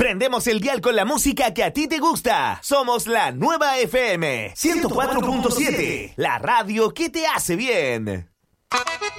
Prendemos el dial con la música que a ti te gusta. Somos la Nueva FM 104.7, la radio que te hace bien.